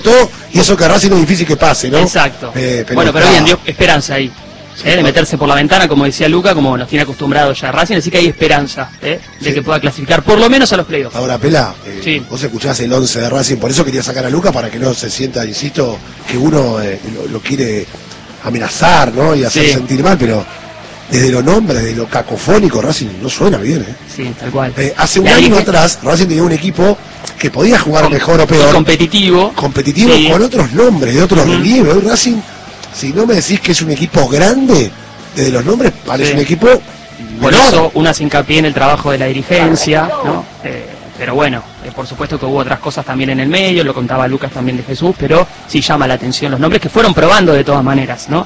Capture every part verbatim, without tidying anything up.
y eso que a Racing es difícil que pase, ¿no? Exacto. Eh, pero bueno, pero está... bien, dio esperanza ahí. ¿eh? De meterse por la ventana, como decía Luca, como nos tiene acostumbrado ya Racing, así que hay esperanza ¿eh? de sí. que pueda clasificar por lo menos a los playoffs. Ahora, Pela, eh, sí. vos escuchás el once de Racing, por eso quería sacar a Luca, para que no se sienta, insisto, que uno eh, lo, lo quiere amenazar, ¿no? Y hacer sí. sentir mal, pero desde los nombres, desde lo cacofónico, Racing no suena bien, ¿eh? Sí, tal cual. Eh, hace un año que... atrás, Racing tenía un equipo que podía jugar Com mejor o peor. Competitivo. Competitivo sí. con otros nombres, de otros uh -huh. relieves. Hoy Racing, si no me decís que es un equipo grande, desde los nombres parece sí. un equipo por menor. Eso uno hace hincapié en el trabajo de la dirigencia, ¿no? Eh, pero bueno, eh, por supuesto que hubo otras cosas también en el medio, lo contaba Lucas también de Jesús, pero sí llama la atención los nombres que fueron probando de todas maneras, ¿no?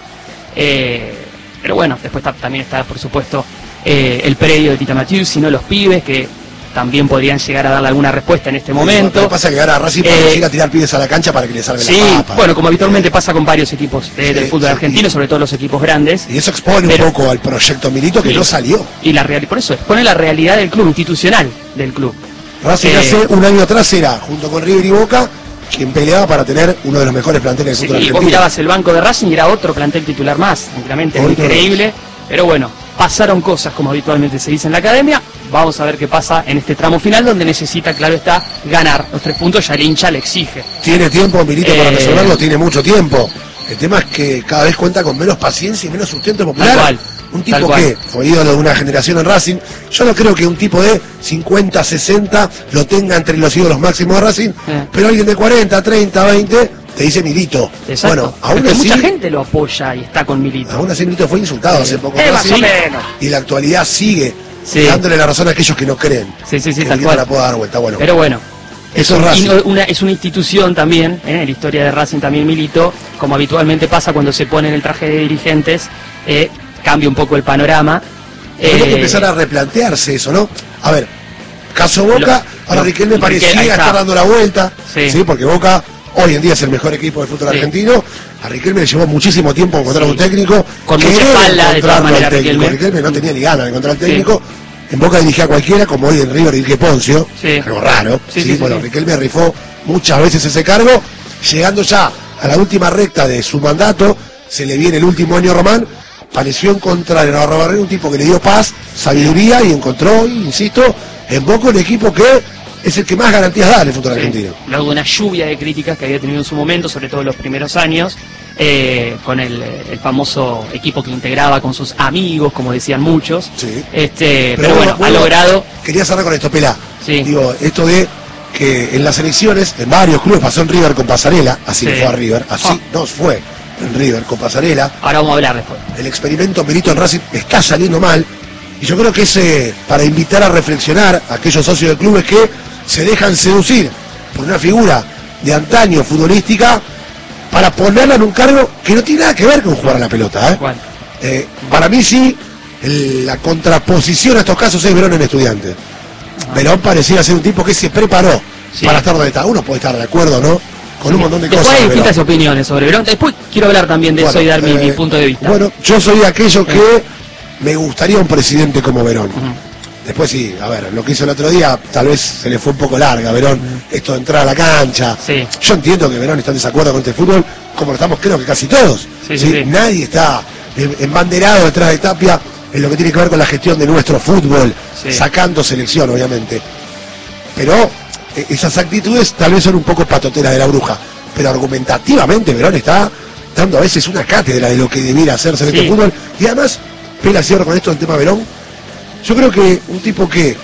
Eh, pero bueno, después ta también está, por supuesto, eh, el predio de Tita Matius, sino los pibes que también podrían llegar a darle alguna respuesta en este momento. Lo que pasa es que ahora Racing eh, llega a tirar pibes a la cancha para que le salga sí, la papa. Bueno, como habitualmente pasa con varios equipos eh, sí, del fútbol sí, argentino, y, sobre todo los equipos grandes. Y eso expone pero, un poco al proyecto Milito que sí, no salió. Y la real, por eso expone la realidad del club, institucional del club. Racing eh, hace un año atrás era, junto con River y Boca, quien peleaba para tener uno de los mejores planteles del fútbol sí, argentino. Vos mirabas el banco de Racing y era otro plantel titular más, tranquilamente, es increíble. Pero bueno, pasaron cosas como habitualmente se dice en la academia. Vamos a ver qué pasa en este tramo final, donde necesita, claro está, ganar los tres puntos. Ya el hincha le exige. Tiene tiempo Milito eh, para resolverlo, tiene mucho tiempo. El tema es que cada vez cuenta con menos paciencia y menos sustento popular. Tal cual. Un tipo que fue ídolo de una generación en Racing. Yo no creo que un tipo de cincuenta, sesenta lo tenga entre los ídolos máximos de Racing, eh. pero alguien de cuarenta, treinta, veinte te dice Milito. Exacto. Bueno, aún así, mucha gente lo apoya y está con Milito. Aún así Milito fue insultado sí. hace poco eh, Racing, más o menos. Y la actualidad sigue sí. dándole la razón a aquellos que no creen. Sí, sí, sí, que tal cual. la pueda dar vuelta. Bueno, pero bueno. Eso es Racing. Una, es una institución también, ¿eh? en la historia de Racing también Milito, como habitualmente pasa cuando se pone en el traje de dirigentes, eh, cambia un poco el panorama. Tiene eh, que empezar a replantearse eso, ¿no? A ver, caso Boca, lo, ahora lo, Riquelme parecía estar dando la vuelta, sí. ¿sí? Porque Boca hoy en día es el mejor equipo del fútbol sí. argentino. A Riquelme le llevó muchísimo tiempo encontrar sí. un técnico. Con mucha espalda, de todas maneras, Riquelme. Riquelme no tenía ni ganas de encontrar al técnico. Sí. En Boca dirigía a cualquiera, como hoy en River dirige Poncio, sí. algo raro. Sí, ¿sí? Sí, bueno, sí. Riquelme rifó muchas veces ese cargo, llegando ya a la última recta de su mandato, se le viene el último año a Román, pareció encontrar en Arrobarrera un tipo que le dio paz, sabiduría y encontró, insisto, en Boca un equipo que es el que más garantías da en el fútbol sí. argentino. Luego de una lluvia de críticas que había tenido en su momento, sobre todo en los primeros años, eh, con el, el famoso equipo que integraba con sus amigos, como decían muchos. Sí. Este, pero, pero bueno, bueno, ha logrado... Quería cerrar con esto, Pelá. Sí. Digo, esto de que en las elecciones, en varios clubes, pasó en River con Pasarela, así sí. fue a River, así oh. nos fue en River con Pasarela. Ahora vamos a hablar después. El experimento Milito en Racing está saliendo mal, y yo creo que es eh, para invitar a reflexionar a aquellos socios de clubes que se dejan seducir por una figura de antaño futbolística para ponerla en un cargo que no tiene nada que ver con jugar a la pelota. ¿eh? ¿Cuál? Eh, para mí sí, el, la contraposición a estos casos es Verón en Estudiantes. Ah. Verón parecía ser un tipo que se preparó sí. para estar donde está. Uno puede estar de acuerdo, ¿no? Con sí. un montón de Después cosas. Hay distintas Verón. opiniones sobre Verón. Después quiero hablar también de bueno, eso y dar eh, mi, mi punto de vista. Bueno, yo soy de aquellos que me gustaría un presidente como Verón. Uh-huh. Después sí, a ver, lo que hizo el otro día tal vez se le fue un poco larga, Verón, uh-huh. esto de entrar a la cancha. Sí. Yo entiendo que Verón está en desacuerdo con este fútbol, como lo estamos creo que casi todos. Sí, ¿sí? Sí, sí. Nadie está embanderado detrás de Tapia en lo que tiene que ver con la gestión de nuestro fútbol, sí. sacando selección obviamente. Pero eh, esas actitudes tal vez son un poco patoteras de la bruja, pero argumentativamente Verón está dando a veces una cátedra de lo que debiera hacerse en sí. este fútbol. Y además, Pela, cierro con esto del tema Verón. Yo creo que un tipo que,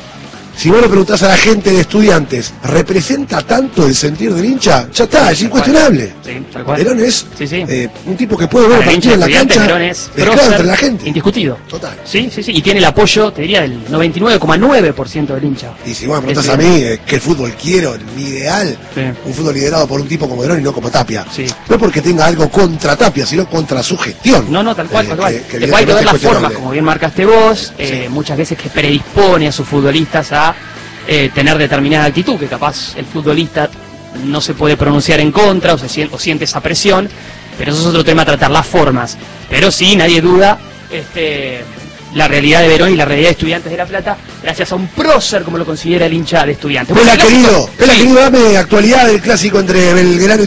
si vos le preguntás a la gente de Estudiantes, ¿representa tanto el sentir del hincha? Ya está, es incuestionable. Sí, tal cual. Verón es sí, sí. Eh, un tipo que puede ver partido en la cancha, Verón es entre la gente. Indiscutido. Total. Sí, sí, sí. Y tiene el apoyo, te diría, del noventa y nueve coma nueve por ciento del hincha. Y si vos me preguntás a mí, eh, ¿qué fútbol quiero? Mi ideal, sí. un fútbol liderado por un tipo como Verón y no como Tapia. Sí. No porque tenga algo contra Tapia, sino contra su gestión. No, no, tal cual, eh, tal cual. Que, que Después hay que ver las formas, como bien marcaste vos, eh, sí. muchas veces que predispone a sus futbolistas a Eh, tener determinada actitud, que capaz el futbolista no se puede pronunciar en contra o, se siente, o siente esa presión, pero eso es otro tema a tratar, las formas. Pero sí, nadie duda este, la realidad de Verón y la realidad de Estudiantes de La Plata, gracias a un prócer como lo considera el hincha de Estudiantes. Pela, querido, Pela, querido, dame actualidad del clásico entre Belgrano y